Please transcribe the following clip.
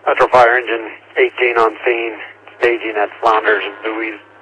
Metro Fire Engine 18 on scene, staging at Flounders and Buoys.